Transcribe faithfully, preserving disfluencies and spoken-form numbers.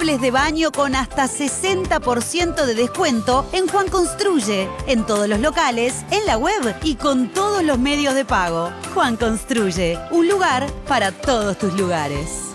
muebles de baño con hasta sesenta por ciento de descuento en Juan Construye, en todos los locales, en la web y con todos los medios de pago. Juan Construye, un lugar para todos tus lugares.